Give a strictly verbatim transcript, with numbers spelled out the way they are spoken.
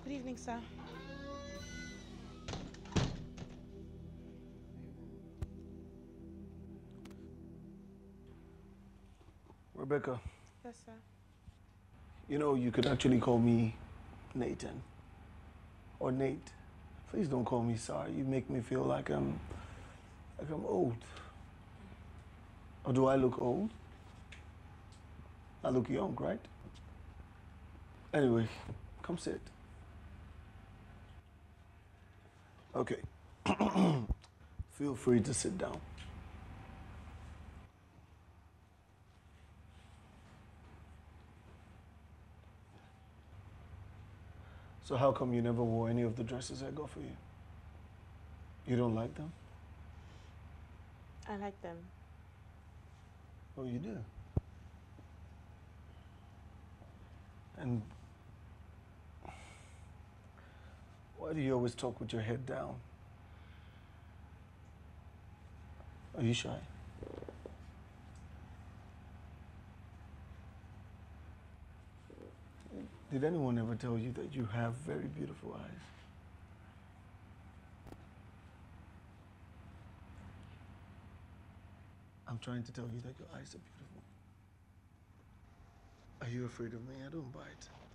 Good evening, sir. Rebecca. Yes, sir. You know, you could actually call me Nathan or Nate. Please don't call me sorry. You make me feel like I'm like I'm old. Or do I look old? I look young, right? Anyway, come sit. Okay. Feel free to sit down. So how come you never wore any of the dresses I got for you? You don't like them? I like them. Oh, you do? And why do you always talk with your head down? Are you shy? Did anyone ever tell you that you have very beautiful eyes? I'm trying to tell you that your eyes are beautiful. Are you afraid of me? I don't bite.